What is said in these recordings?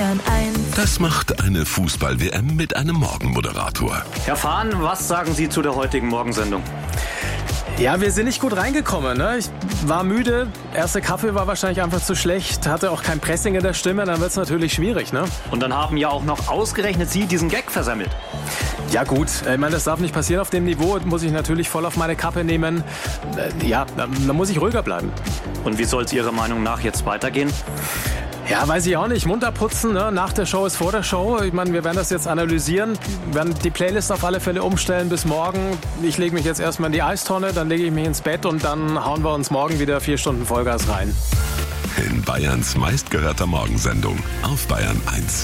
Bayern 1. Das macht eine Fußball-WM mit einem Morgenmoderator. Herr Fahn, was sagen Sie zu der heutigen Morgensendung? Ja, wir sind nicht gut reingekommen. Ne? Ich war müde, erster Kaffee war wahrscheinlich einfach zu schlecht, hatte auch kein Pressing in der Stimme, dann wird es natürlich schwierig. Ne? Und dann haben ja auch noch ausgerechnet Sie diesen Gag versemmelt. Ja gut, ich meine, das darf nicht passieren auf dem Niveau, muss ich natürlich voll auf meine Kappe nehmen. Ja, da muss ich ruhiger bleiben. Und wie soll es Ihrer Meinung nach jetzt weitergehen? Ja, weiß ich auch nicht. Munter putzen, ne? Nach der Show ist vor der Show. Ich meine, wir werden das jetzt analysieren, werden die Playlist auf alle Fälle umstellen bis morgen. Ich lege mich jetzt erstmal in die Eistonne, dann lege ich mich ins Bett und dann hauen wir uns morgen wieder 4 Stunden Vollgas rein. In Bayerns meistgehörter Morgensendung auf Bayern 1.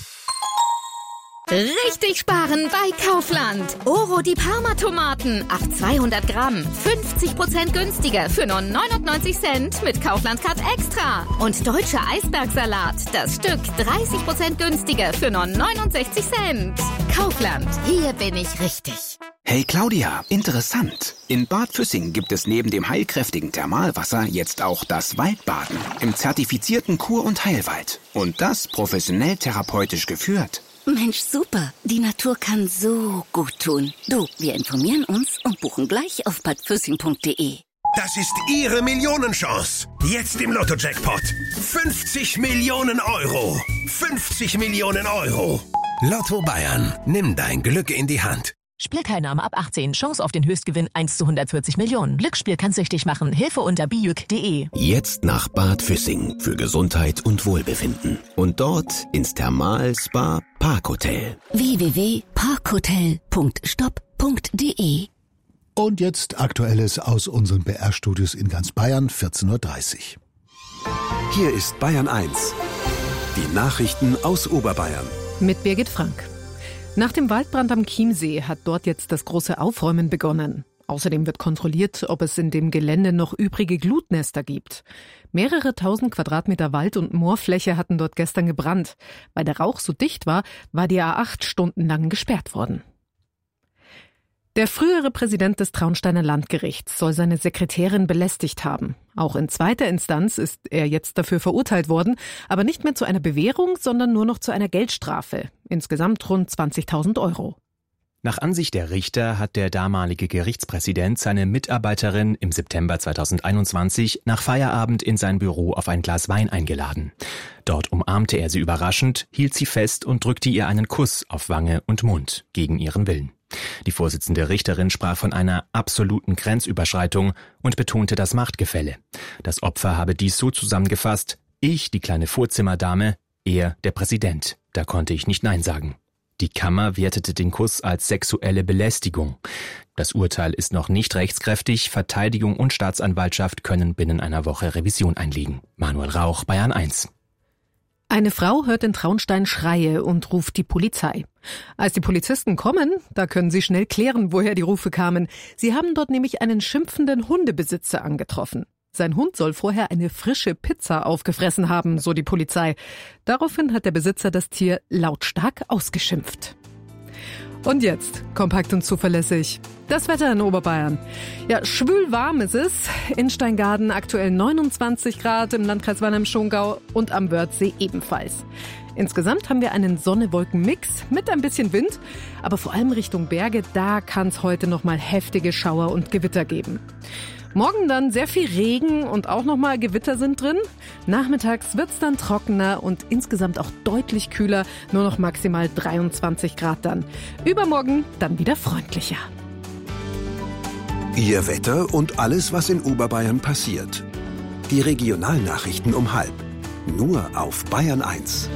Richtig sparen bei Kaufland. Oro die Parma-Tomaten auf 200 Gramm. 50% günstiger für nur 99 Cent mit Kaufland-Card Extra. Und deutscher Eisbergsalat. Das Stück 30% günstiger für nur 69 Cent. Kaufland. Hier bin ich richtig. Hey Claudia, interessant. In Bad Füssing gibt es neben dem heilkräftigen Thermalwasser jetzt auch das Waldbaden im zertifizierten Kur- und Heilwald. Und das professionell therapeutisch geführt. Mensch, super. Die Natur kann so gut tun. Du, wir informieren uns und buchen gleich auf badfüssing.de. Das ist Ihre Millionenchance. Jetzt im Lotto-Jackpot. 50 Millionen Euro. 50 Millionen Euro. Lotto Bayern. Nimm dein Glück in die Hand. Spielteilnahme ab 18. Chance auf den Höchstgewinn 1 zu 140 Millionen. Glücksspiel kann süchtig machen. Hilfe unter bijuk.de. Jetzt nach Bad Füssing für Gesundheit und Wohlbefinden. Und dort ins Thermal-Spa Parkhotel. www.parkhotel.stop.de. Und jetzt Aktuelles aus unseren BR-Studios in ganz Bayern, 14.30 Uhr. Hier ist Bayern 1. Die Nachrichten aus Oberbayern. Mit Birgit Frank. Nach dem Waldbrand am Chiemsee hat dort jetzt das große Aufräumen begonnen. Außerdem wird kontrolliert, ob es in dem Gelände noch übrige Glutnester gibt. Mehrere tausend Quadratmeter Wald- und Moorfläche hatten dort gestern gebrannt. Weil der Rauch so dicht war, war die A8 stundenlang gesperrt worden. Der frühere Präsident des Traunsteiner Landgerichts soll seine Sekretärin belästigt haben. Auch in zweiter Instanz ist er jetzt dafür verurteilt worden, aber nicht mehr zu einer Bewährung, sondern nur noch zu einer Geldstrafe. Insgesamt rund 20.000 Euro. Nach Ansicht der Richter hat der damalige Gerichtspräsident seine Mitarbeiterin im September 2021 nach Feierabend in sein Büro auf ein Glas Wein eingeladen. Dort umarmte er sie überraschend, hielt sie fest und drückte ihr einen Kuss auf Wange und Mund gegen ihren Willen. Die Vorsitzende Richterin sprach von einer absoluten Grenzüberschreitung und betonte das Machtgefälle. Das Opfer habe dies so zusammengefasst: Ich, die kleine Vorzimmerdame, er, der Präsident. Da konnte ich nicht Nein sagen. Die Kammer wertete den Kuss als sexuelle Belästigung. Das Urteil ist noch nicht rechtskräftig. Verteidigung und Staatsanwaltschaft können binnen einer Woche Revision einlegen. Manuel Rauch, Bayern 1. Eine Frau hört in Traunstein Schreie und ruft die Polizei. Als die Polizisten kommen, da können sie schnell klären, woher die Rufe kamen. Sie haben dort nämlich einen schimpfenden Hundebesitzer angetroffen. Sein Hund soll vorher eine frische Pizza aufgefressen haben, so die Polizei. Daraufhin hat der Besitzer das Tier lautstark ausgeschimpft. Und jetzt, kompakt und zuverlässig, das Wetter in Oberbayern. Ja, schwül warm ist es. In Steingaden aktuell 29 Grad, im Landkreis Wannheim-Schongau und am Wörthsee ebenfalls. Insgesamt haben wir einen Sonne-Wolken-Mix mit ein bisschen Wind, aber vor allem Richtung Berge, da kann es heute nochmal heftige Schauer und Gewitter geben. Morgen dann sehr viel Regen und auch nochmal Gewitter sind drin. Nachmittags wird's dann trockener und insgesamt auch deutlich kühler, nur noch maximal 23 Grad dann. Übermorgen dann wieder freundlicher. Ihr Wetter und alles, was in Oberbayern passiert. Die Regionalnachrichten um 12:30. Nur auf Bayern 1.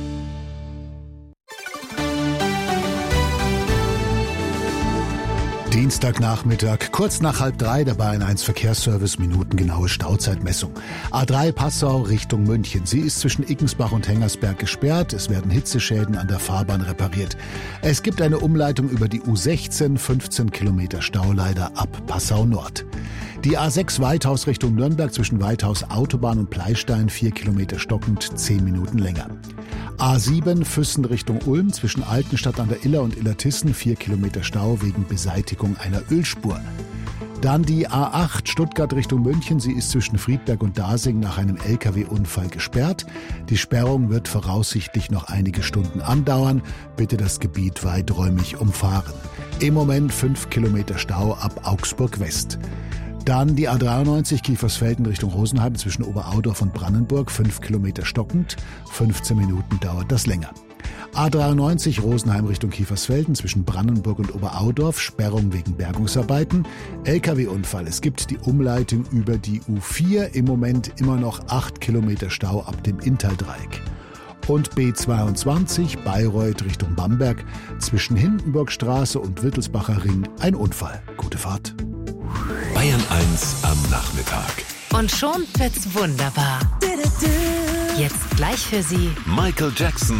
Dienstagnachmittag, kurz nach 2:30, der Bayern 1 Verkehrsservice, minutengenaue Stauzeitmessung. A3 Passau Richtung München. Sie ist zwischen Iggensbach und Hengersberg gesperrt. Es werden Hitzeschäden an der Fahrbahn repariert. Es gibt eine Umleitung über die U16, 15 Kilometer Stau leider ab Passau Nord. Die A6 Weithaus Richtung Nürnberg zwischen Weithaus Autobahn und Pleistein 4 Kilometer stockend, 10 Minuten länger. A7 Füssen Richtung Ulm zwischen Altenstadt an der Iller und Illertissen 4 Kilometer Stau wegen Beseitigung einer Ölspur. Dann die A8 Stuttgart Richtung München. Sie ist zwischen Friedberg und Dasing nach einem LKW-Unfall gesperrt. Die Sperrung wird voraussichtlich noch einige Stunden andauern. Bitte das Gebiet weiträumig umfahren. Im Moment 5 Kilometer Stau ab Augsburg West. Dann die A93 Kiefersfelden Richtung Rosenheim zwischen Oberaudorf und Brandenburg. 5 Kilometer stockend. 15 Minuten dauert das länger. A93 Rosenheim Richtung Kiefersfelden zwischen Brandenburg und Oberaudorf, Sperrung wegen Bergungsarbeiten. LKW-Unfall, es gibt die Umleitung über die U4, im Moment immer noch 8 Kilometer Stau ab dem Inntal-Dreieck. Und B22 Bayreuth Richtung Bamberg, zwischen Hindenburgstraße und Wittelsbacher Ring ein Unfall. Gute Fahrt. Bayern 1 am Nachmittag. Und schon wird's wunderbar. Jetzt gleich für Sie Michael Jackson.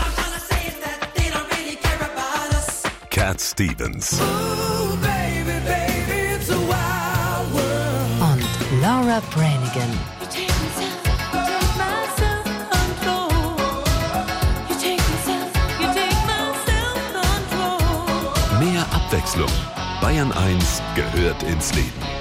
Cat Stevens. Und Laura Branigan. Mehr Abwechslung. Bayern 1 gehört ins Leben.